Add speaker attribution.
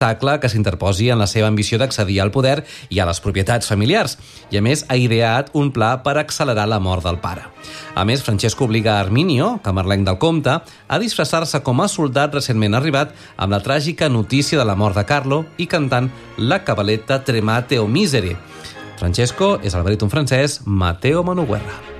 Speaker 1: obstacle que s'interposi en la seva ambició d'accedir al poder i a les propietats familiars, i a més ha ideat un pla per accelerar la mort del pare. A més, Francesco obliga a Arminio, camarlenc del comte, a disfressar-se com a soldat recentment arribat amb la tràgica notícia de la mort de Carlo i cantant la cabaletta Tremate o Misere. Francesco és el baríton francès Matteo Manugüerra.